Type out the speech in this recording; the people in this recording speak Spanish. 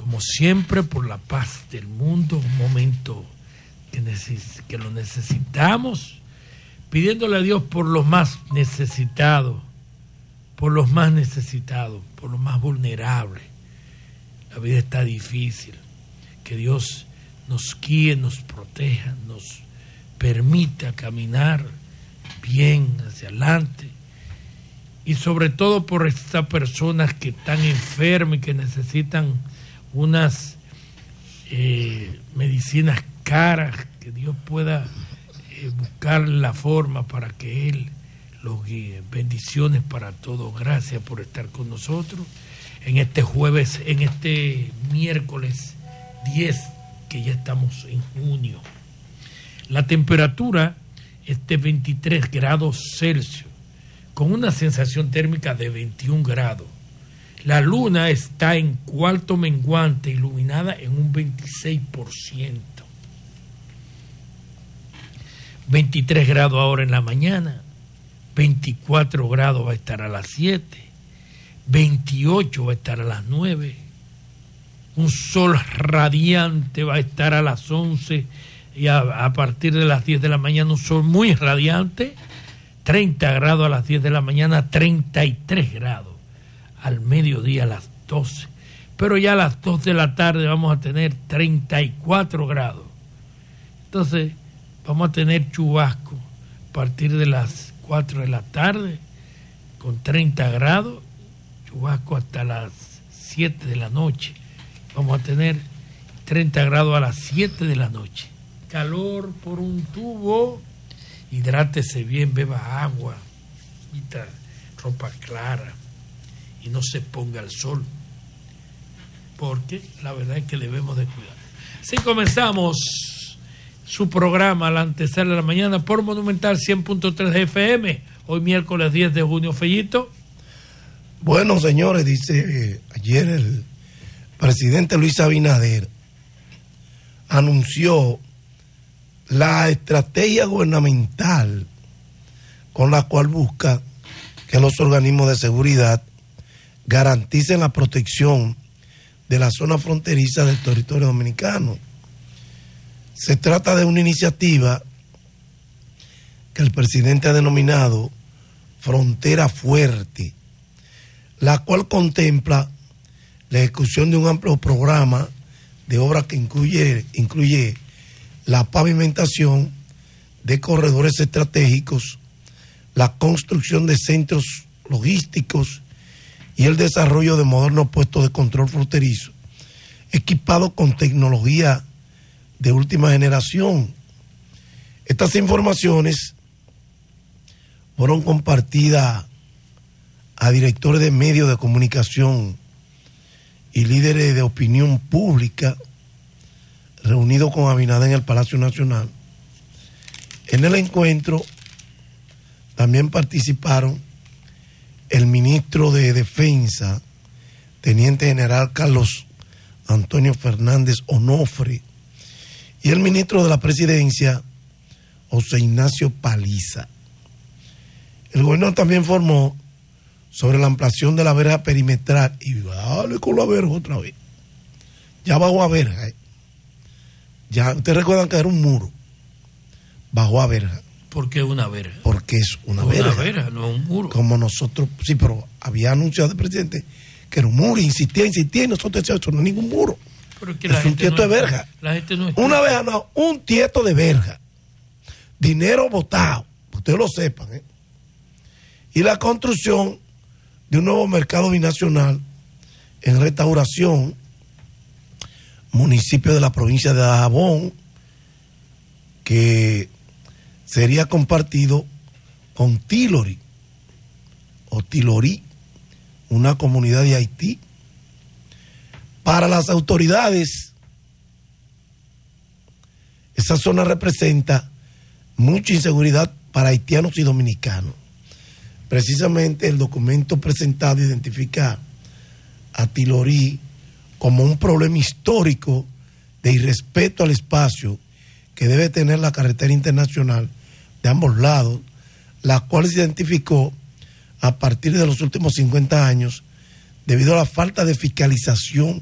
como siempre, por la paz del mundo, un momento que lo necesitamos, pidiéndole a Dios por los más necesitados, por los más vulnerables. La vida está difícil, que Dios nos guíe, nos proteja, nos permita caminar bien hacia adelante, y sobre todo por estas personas que están enfermas y que necesitan unas medicinas caras, que Dios pueda buscar la forma para que Él los guíe. Bendiciones para todos, gracias por estar con nosotros en este miércoles 10, que ya estamos en junio. La temperatura es de 23 grados Celsius, con una sensación térmica de 21 grados. La luna está en cuarto menguante, iluminada en un 26%. 23 grados ahora en la mañana, 24 grados va a estar a las 7, 28 va a estar a las 9, un sol radiante va a estar a las 11, y a partir de las 10 de la mañana un sol muy radiante, 30 grados a las 10 de la mañana, 33 grados al mediodía a las 12, pero ya a las 2 de la tarde vamos a tener 34 grados. Entonces vamos a tener chubasco a partir de las 4 de la tarde con 30 grados, chubasco hasta las 7 de la noche. Vamos a tener 30 grados a las 7 de la noche. Calor por un tubo, hidrátese bien, beba agua, quita ropa clara y no se ponga al sol, porque la verdad es que debemos de cuidar. Así comenzamos su programa, la antesala de la mañana, por Monumental 100.3 FM, hoy miércoles 10 de junio. Fellito. Bueno, señores, dice ayer el presidente Luis Abinader anunció la estrategia gubernamental con la cual busca que los organismos de seguridad garanticen la protección de la zona fronteriza del territorio dominicano. Se trata de una iniciativa que el presidente ha denominado Frontera Fuerte, la cual contempla la ejecución de un amplio programa de obras que incluye la pavimentación de corredores estratégicos, la construcción de centros logísticos y el desarrollo de modernos puestos de control fronterizo, equipados con tecnología de última generación. Estas informaciones fueron compartidas a directores de medios de comunicación y líderes de opinión pública reunidos con Abinader en el Palacio Nacional. En el encuentro también participaron el ministro de Defensa, Teniente General Carlos Antonio Fernández Onofre, y el ministro de la Presidencia, José Ignacio Paliza. El gobierno también informó sobre la ampliación de la verja perimetral, y dale con la verja otra vez. Ya bajó a verja, Ya, ustedes recuerdan que era un muro. Bajó a verja. ¿Por qué una verja? Porque es una verja. Una verja, no un muro. Como nosotros, sí, pero había anunciado el presidente que era un muro, insistía, y nosotros decíamos, eso no es ningún muro. Pero es que es un tieto de verja. La gente no una verja, no, un tieto de verja. Dinero botado, que ustedes lo sepan, Y la construcción de un nuevo mercado binacional en Restauración, municipio de la provincia de Dajabón, que sería compartido con Tillory o Tilorí, una comunidad de Haití. Para las autoridades, esa zona representa mucha inseguridad para haitianos y dominicanos. Precisamente el documento presentado identifica a Tilorí como un problema histórico de irrespeto al espacio que debe tener la carretera internacional de ambos lados, la cual se identificó a partir de los últimos 50 años debido a la falta de fiscalización